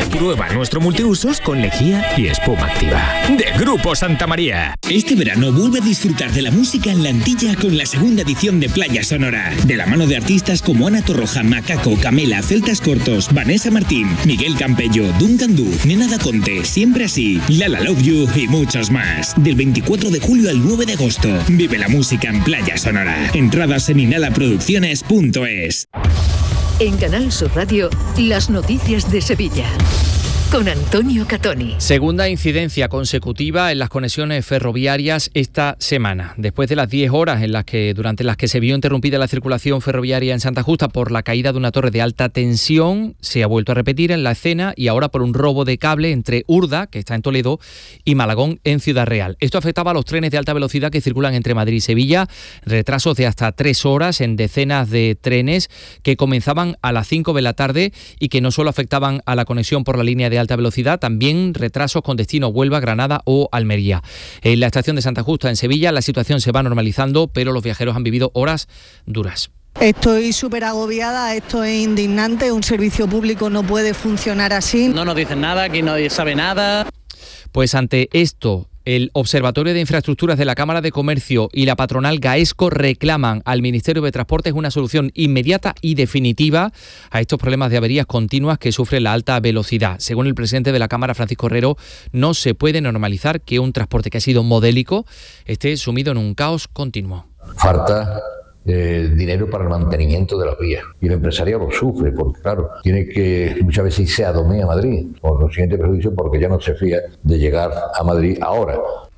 Prueba nuestro multiusos con lejía y espuma activa. De Grupo Santa María. Este verano vuelve a disfrutar de la música en la Antilla con la segunda edición de Playa Sonora. De la mano de artistas como Ana Torroja, Macaco, Camela, Celtas Cortos, Vanessa Martín, Miguel Campello, Duncan Du, Nena Da Conte, Siempre Así, Lala Love You y muchos más. Del 24 de julio al 9 de agosto. Vive la música en Playa Sonora. Entradas en inhalaproducciones.es. En Canal Sur Radio, las noticias de Sevilla. Con Antonio Catoni. Segunda incidencia consecutiva en las conexiones ferroviarias esta semana. Después de las 10 horas durante las que se vio interrumpida la circulación ferroviaria en Santa Justa por la caída de una torre de alta tensión, se ha vuelto a repetir en la escena y ahora por un robo de cable entre Urda, que está en Toledo, y Malagón, en Ciudad Real. Esto afectaba a los trenes de alta velocidad que circulan entre Madrid y Sevilla, retrasos de hasta 3 horas en decenas de trenes que comenzaban a las 5 de la tarde y que no solo afectaban a la conexión por la línea de alta velocidad, también retrasos con destino Huelva, Granada o Almería. En la estación de Santa Justa, en Sevilla, la situación se va normalizando, pero los viajeros han vivido horas duras. Estoy súper agobiada, esto es indignante, un servicio público no puede funcionar así. No nos dicen nada, aquí nadie sabe nada. Pues ante esto, el Observatorio de Infraestructuras de la Cámara de Comercio y la patronal Gaesco reclaman al Ministerio de Transportes una solución inmediata y definitiva a estos problemas de averías continuas que sufre la alta velocidad. Según el presidente de la Cámara, Francisco Herrero, no se puede normalizar que un transporte que ha sido modélico esté sumido en un caos continuo. Falta dinero para el mantenimiento de las vías. Y el empresariado lo sufre, porque claro, tiene que muchas veces irse a Domé a Madrid, con los siguientes perjuicios, porque ya no se fía de llegar a Madrid ahora.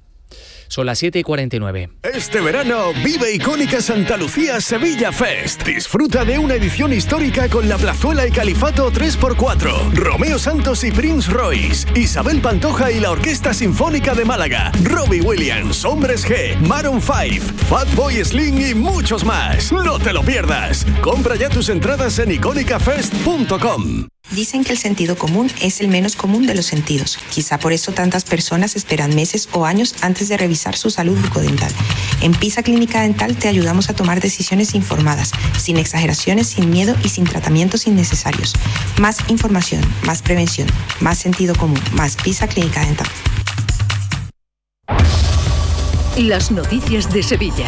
Son las 7:49. Este verano vive icónica Santa Lucía Sevilla Fest. Disfruta de una edición histórica con la Plazuela y Califato 3x4, Romeo Santos y Prince Royce, Isabel Pantoja y la Orquesta Sinfónica de Málaga, Robbie Williams, Hombres G, Maroon 5, Fatboy Slim y muchos más. No te lo pierdas. Compra ya tus entradas en iconicafest.com. Dicen que el sentido común es el menos común de los sentidos. Quizá por eso tantas personas esperan meses o años antes de revisar su salud bucodental. En Pisa Clínica Dental te ayudamos a tomar decisiones informadas, sin exageraciones, sin miedo y sin tratamientos innecesarios. Más información, más prevención, más sentido común, más Pisa Clínica Dental. Las noticias de Sevilla.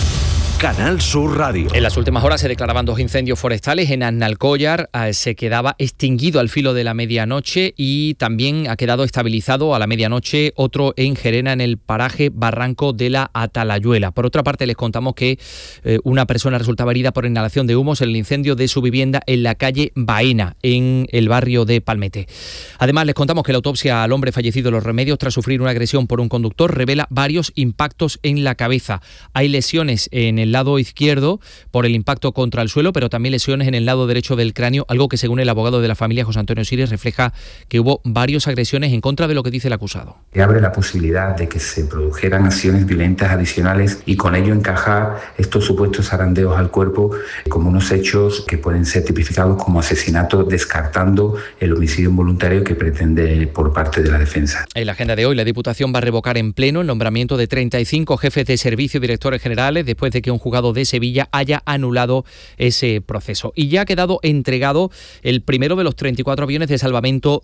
Canal Sur Radio. En las últimas horas se declaraban 2 incendios forestales. En Aznalcóllar se quedaba extinguido al filo de la medianoche y también ha quedado estabilizado a la medianoche otro en Gerena, en el paraje Barranco de la Atalayuela. Por otra parte, les contamos que una persona resultaba herida por inhalación de humos en el incendio de su vivienda en la calle Baena, en el barrio de Palmete. Además, les contamos que la autopsia al hombre fallecido en Los Remedios tras sufrir una agresión por un conductor revela varios impactos en la cabeza. Hay lesiones en el lado izquierdo por el impacto contra el suelo, pero también lesiones en el lado derecho del cráneo, algo que según el abogado de la familia, José Antonio Siles, refleja que hubo varias agresiones en contra de lo que dice el acusado. Que abre la posibilidad de que se produjeran acciones violentas adicionales y con ello encajar estos supuestos zarandeos al cuerpo como unos hechos que pueden ser tipificados como asesinato, descartando el homicidio involuntario que pretende por parte de la defensa. En la agenda de hoy, la Diputación va a revocar en pleno el nombramiento de 35 jefes de servicio y directores generales después de que un juzgado de Sevilla haya anulado ese proceso. Y ya ha quedado entregado el primero de los 34 aviones de salvamento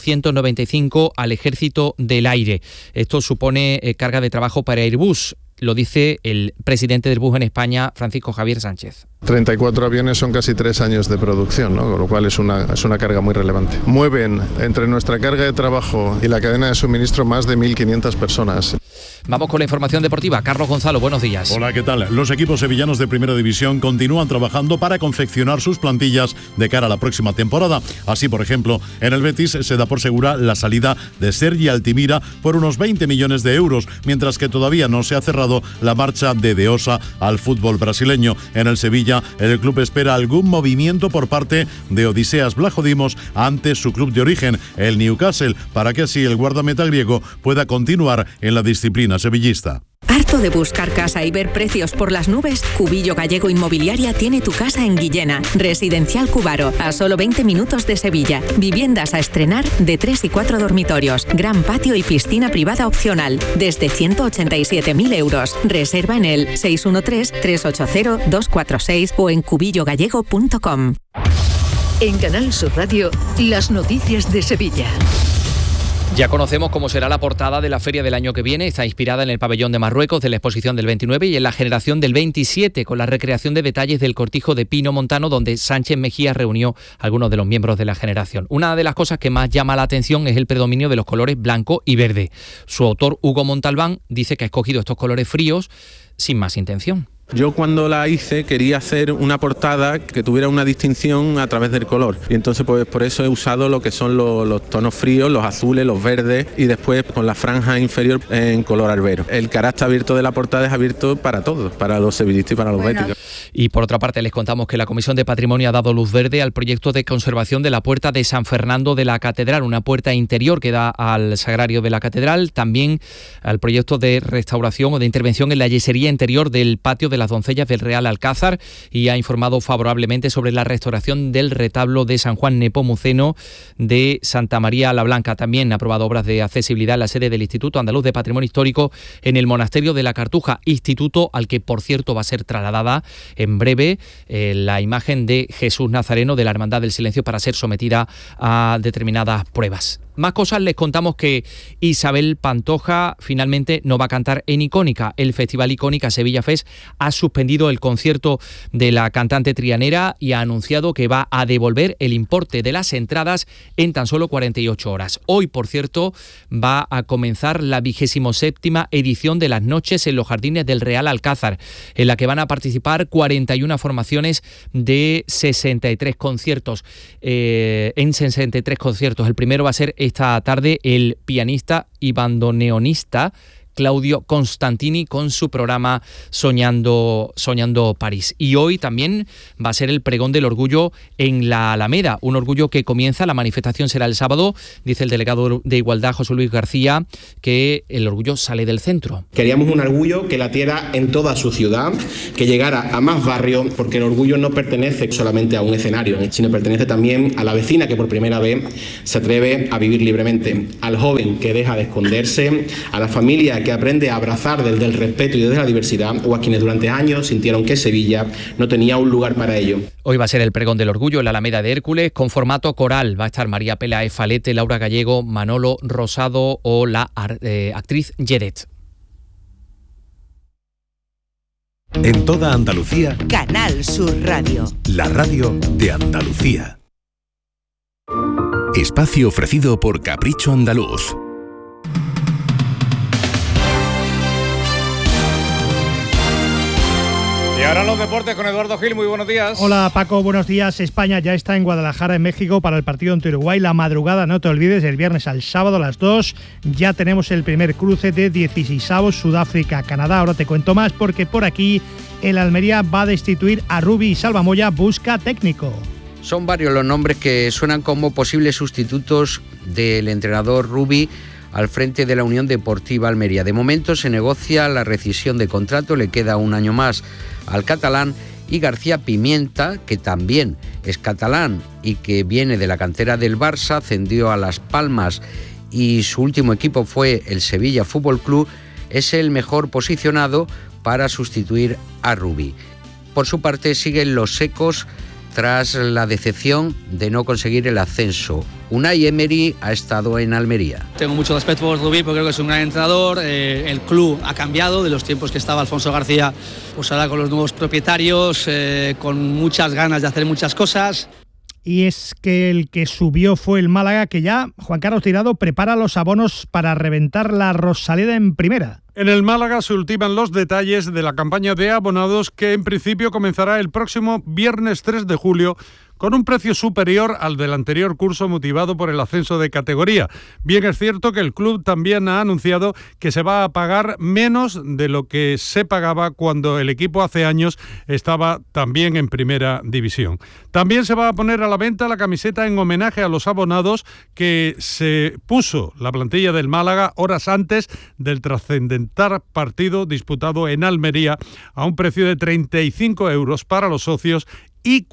C-295 al Ejército del Aire. Esto supone carga de trabajo para Airbus. Lo dice el presidente del BUS en España, Francisco Javier Sánchez. 34 aviones son casi 3 años de producción, ¿no? Con lo cual es una carga muy relevante. Mueven entre nuestra carga de trabajo y la cadena de suministro más de 1.500 personas. Vamos con la información deportiva. Carlos Gonzalo, buenos días. Hola, ¿qué tal? Los equipos sevillanos de Primera División continúan trabajando para confeccionar sus plantillas de cara a la próxima temporada. Así, por ejemplo, en el Betis se da por segura la salida de Sergi Altimira por unos 20 millones de euros, mientras que todavía no se ha cerrado la marcha de De Osa al fútbol brasileño. En el Sevilla, el club espera algún movimiento por parte de Odiseas Vlachodimos ante su club de origen, el Newcastle, para que así el guardameta griego pueda continuar en la disciplina sevillista. ¿Harto de buscar casa y ver precios por las nubes? Cubillo Gallego Inmobiliaria tiene tu casa en Guillena. Residencial Cubaro, a solo 20 minutos de Sevilla. Viviendas a estrenar de 3 y 4 dormitorios. Gran patio y piscina privada opcional. Desde 187.000 euros. Reserva en el 613-380-246 o en cubillogallego.com. En Canal Sur Radio, las noticias de Sevilla. Ya conocemos cómo será la portada de la feria del año que viene. Está inspirada en el pabellón de Marruecos de la exposición del 29 y en la generación del 27, con la recreación de detalles del cortijo de pino montano donde Sánchez Mejía reunió a algunos de los miembros de la generación. Una de las cosas que más llama la atención es el predominio de los colores blanco y verde. Su autor, Hugo Montalbán, dice que ha escogido estos colores fríos sin más intención. Yo cuando la hice quería hacer una portada que tuviera una distinción a través del color y entonces pues por eso he usado lo que son los tonos fríos, los azules, los verdes y después con la franja inferior en color albero. El carácter abierto de la portada es abierto para todos, para los sevillistas y para los béticos. Y por otra parte les contamos que la Comisión de Patrimonio ha dado luz verde al proyecto de conservación de la puerta de San Fernando de la Catedral, una puerta interior que da al sagrario de la Catedral, también al proyecto de restauración o de intervención en la yesería interior del patio de las doncellas del Real Alcázar y ha informado favorablemente sobre la restauración del retablo de San Juan Nepomuceno de Santa María la Blanca. También ha aprobado obras de accesibilidad en la sede del Instituto Andaluz de Patrimonio Histórico en el Monasterio de la Cartuja, instituto al que, por cierto, va a ser trasladada en breve la imagen de Jesús Nazareno de la Hermandad del Silencio para ser sometida a determinadas pruebas. Más cosas, les contamos que Isabel Pantoja finalmente no va a cantar en Icónica. El Festival Icónica Sevilla Fest ha suspendido el concierto de la cantante trianera y ha anunciado que va a devolver el importe de las entradas en tan solo 48 horas. Hoy, por cierto, va a comenzar la 27ª edición de las noches en los jardines del Real Alcázar, en la que van a participar 41 formaciones de 63 conciertos. En 63 conciertos. El primero va a ser esta tarde el pianista y bandoneonista Claudio Constantini con su programa Soñando París. Y hoy también va a ser el pregón del orgullo en la Alameda, un orgullo que comienza, la manifestación será el sábado, dice el delegado de Igualdad José Luis García, que el orgullo sale del centro. Queríamos un orgullo que latiera en toda su ciudad, que llegara a más barrios, porque el orgullo no pertenece solamente a un escenario, sino pertenece también a la vecina que por primera vez se atreve a vivir libremente, al joven que deja de esconderse, a la familia que aprende a abrazar desde el respeto y desde la diversidad, o a quienes durante años sintieron que Sevilla no tenía un lugar para ello. Hoy va a ser el pregón del orgullo en la Alameda de Hércules con formato coral. Va a estar María Peláez Falete, Laura Gallego, Manolo Rosado o la actriz Yedet. En toda Andalucía, Canal Sur Radio. La radio de Andalucía. Espacio ofrecido por Capricho Andaluz. Y ahora los deportes con Eduardo Gil, muy buenos días. Hola Paco, buenos días. España ya está en Guadalajara, en México, para el partido ante Uruguay. La madrugada, no te olvides, del viernes al sábado a las 2. Ya tenemos el primer cruce de 16avos Sudáfrica-Canadá. Ahora te cuento más porque por aquí el Almería va a destituir a Rubi y Salvamoya busca técnico. Son varios los nombres que suenan como posibles sustitutos del entrenador Rubi al frente de la Unión Deportiva Almería. De momento se negocia la rescisión de contrato, le queda un año más al catalán, y García Pimienta, que también es catalán y que viene de la cantera del Barça, ascendió a Las Palmas y su último equipo fue el Sevilla Fútbol Club, es el mejor posicionado para sustituir a Rubi. Por su parte siguen los secos tras la decepción de no conseguir el ascenso. Unai Emery ha estado en Almería. Tengo mucho respeto por Rubí porque creo que es un gran entrenador. El club ha cambiado de los tiempos que estaba Alfonso García, pues ahora con los nuevos propietarios, con muchas ganas de hacer muchas cosas. Y es que el que subió fue el Málaga, que ya Juan Carlos Tirado prepara los abonos para reventar la Rosaleda en primera. En el Málaga se ultiman los detalles de la campaña de abonados que en principio comenzará el próximo viernes 3 de julio con un precio superior al del anterior curso motivado por el ascenso de categoría. Bien es cierto que el club también ha anunciado que se va a pagar menos de lo que se pagaba cuando el equipo hace años estaba también en primera división. También se va a poner a la venta la camiseta en homenaje a los abonados que se puso la plantilla del Málaga horas antes del trascendental partido disputado en Almería a un precio de 35 euros para los socios y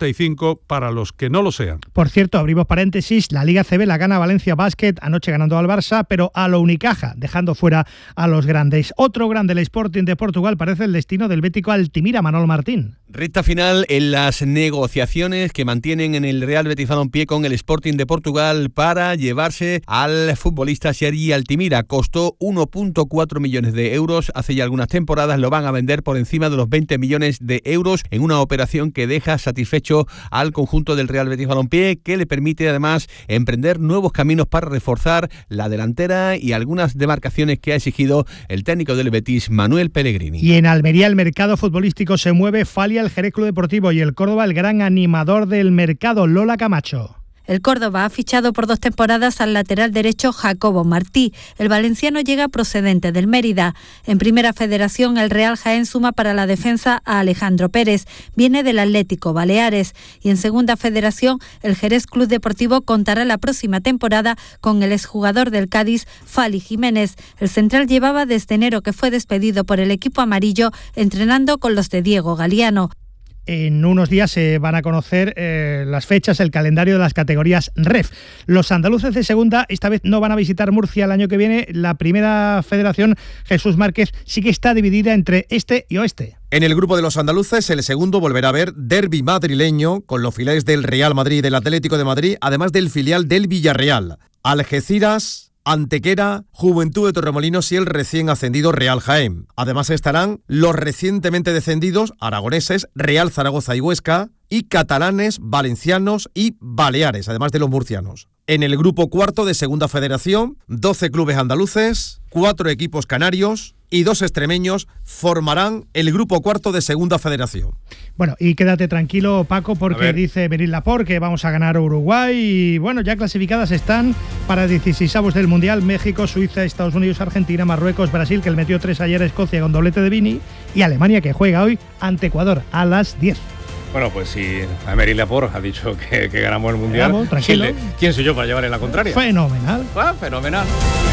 45 para los que no lo sean. Por cierto, abrimos paréntesis, la Liga CB la gana Valencia Basket, anoche ganando al Barça, pero a lo Unicaja, dejando fuera a los grandes. Otro grande, el Sporting de Portugal, parece el destino del bético Altimira, Manol Martín. Recta final en las negociaciones que mantienen en el Real Betis Balompié con el Sporting de Portugal para llevarse al futbolista Sergi Altimira. Costó 1,4 millones de euros hace ya algunas temporadas, lo van a vender por encima de los 20 millones de euros en una operación que deja satisfecho al conjunto del Real Betis Balompié, que le permite además emprender nuevos caminos para reforzar la delantera y algunas demarcaciones que ha exigido el técnico del Betis, Manuel Pellegrini. Y en Almería el mercado futbolístico se mueve, Falia el Jerez Club Deportivo y el Córdoba el gran animador del mercado, Lola Camacho. El Córdoba ha fichado por 2 temporadas al lateral derecho Jacobo Martí. El valenciano llega procedente del Mérida. En Primera Federación, el Real Jaén suma para la defensa a Alejandro Pérez. Viene del Atlético Baleares. Y en Segunda Federación, el Jerez Club Deportivo contará la próxima temporada con el exjugador del Cádiz, Fali Jiménez. El central llevaba desde enero que fue despedido por el equipo amarillo, entrenando con los de Diego Galiano. En unos días se van a conocer las fechas, el calendario de las categorías REF. Los andaluces de segunda esta vez no van a visitar Murcia el año que viene. La Primera Federación, Jesús Márquez, sí que está dividida entre este y oeste. En el grupo de los andaluces, el segundo volverá a ver derbi madrileño con los filiales del Real Madrid y del Atlético de Madrid, además del filial del Villarreal. Algeciras, Antequera, Juventud de Torremolinos y el recién ascendido Real Jaén. Además estarán los recientemente descendidos aragoneses Real Zaragoza y Huesca y catalanes, valencianos y baleares, además de los murcianos. En el grupo cuarto de Segunda Federación, 12 clubes andaluces, 4 equipos canarios y 2 extremeños formarán el grupo cuarto de Segunda Federación. Bueno, y quédate tranquilo, Paco, porque dice Benil Laporte que vamos a ganar Uruguay y bueno, ya clasificadas están para 16avos del Mundial México, Suiza, Estados Unidos, Argentina, Marruecos, Brasil, que le metió 3 ayer a Escocia con doblete de Vini, y Alemania, que juega hoy ante Ecuador a las 10. Bueno, pues si Aymeric Laporte ha dicho que ganamos el Mundial, Vamos, tranquilo. ¿Quién soy yo para llevarle la contraria? Fenomenal. Fenomenal.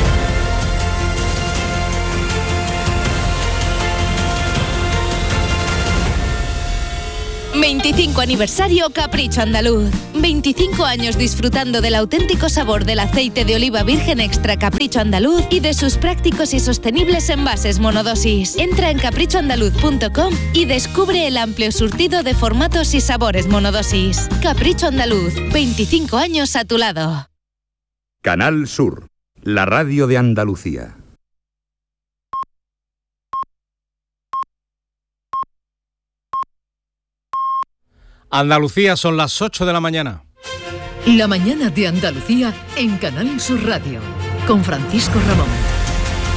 25 aniversario Capricho Andaluz. 25 años disfrutando del auténtico sabor del aceite de oliva virgen extra Capricho Andaluz y de sus prácticos y sostenibles envases monodosis. Entra en caprichoandaluz.com y descubre el amplio surtido de formatos y sabores monodosis. Capricho Andaluz, 25 años a tu lado. Canal Sur, la radio de Andalucía. Andalucía, son las 8 de la mañana. La mañana de Andalucía en Canal Sur Radio, con Francisco Ramón.